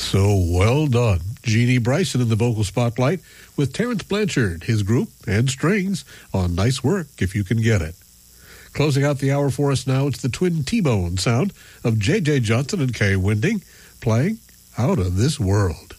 So well done. Jeannie Bryson in the vocal spotlight with Terrence Blanchard, his group, and strings on Nice Work If You Can Get It. Closing out the hour for us now, it's the twin T-Bone sound of J.J. Johnson and Kay Winding playing Out of This World.